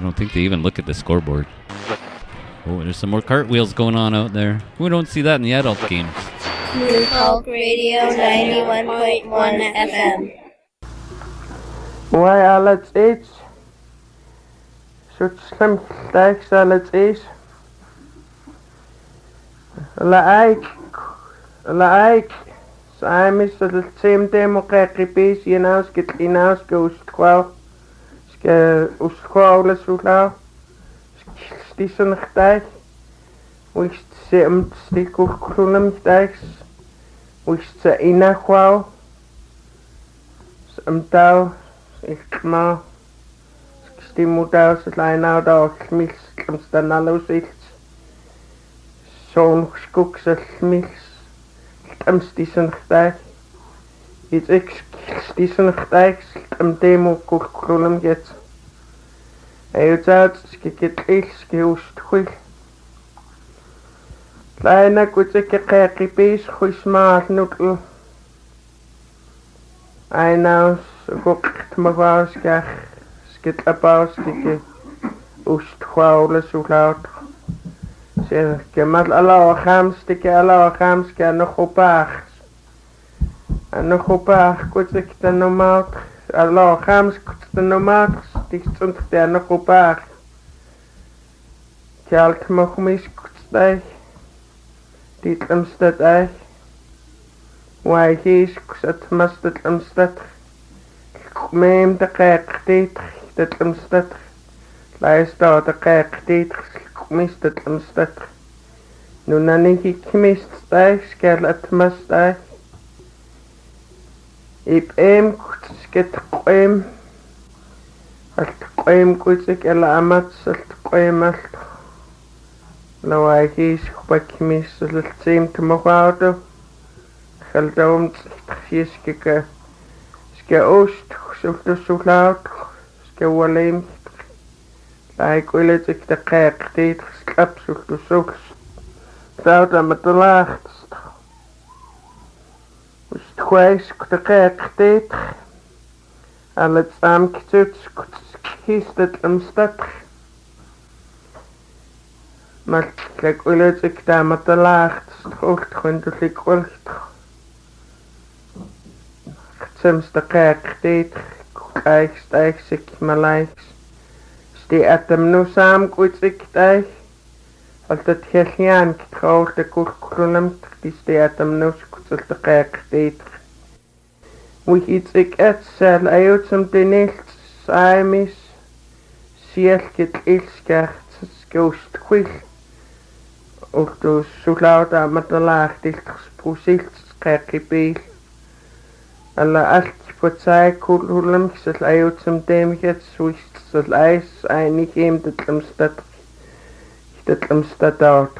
don't think they even look at the scoreboard. Oh, there's some more cartwheels going on out there. We don't see that in the adult games. New Talk Radio 91.1 FM. Why let's eat? Such slim stacks, let's eat. Like, so I miss the same demo kekipis, you know, skitinaus, ustqual, ustqual, ustqual, stissen stacks, which sim stickle stacks, which the inaqual, some tau, ich mal, stimutaus, line out of smiths, comes the nallows, zo'n skoeksmix, stissen stijg, iets stissen stijg, demo koelum get. Hij uit, skikit is, gehoest goed. Kleine kutsike kekipis, goeismaal noedel. Hij nou, gokt me wou, skit abouw, skike, oest gwauwle, zo laut. Kemal Allah khams ke nog opag. En nog opag kut ik de normaal Allah khams kut de normaal die stond de nog opag. Kalt mag mis kut bij. Dit amstad ei. Why he's kut mustad amstad. Meem de kijk dit dat amstad. Luister de kijk dit mist het amstad. Nu nanik ik mist stijg, skelet mastijg. Ik sket qoem. Alt qoem kutsik ela amat salt qoem alt. Lawaai is gebak mist het seem te mogoudo. Geldoom ske ske oost, zo laut, ske waleem. Ik wil het ik de kijk dit slap zo zout aan met de laagst. Dus het gwijs de kijk dit en het saamkitut kiest het amstad. Maar ik wil het ik daar met de laagst goed gewoon dus ik wil het soms de kijk dit kijk stijg ik maar lijks. Die atem nu saam kutsik tij. Als het heel getrouwd de kurkulum die atem nu kutsik de kijk deed. Wie iets ik et zal uit som de niet saimis. Siel get ilskert skoost kwil. Ook dus zo laut aan met de laag dicht gesproesilt skakipeel. Alla alt voor zij kurkulum zal uit som demget zoiets. Dat ijs eigenlijk hem dat amstad out.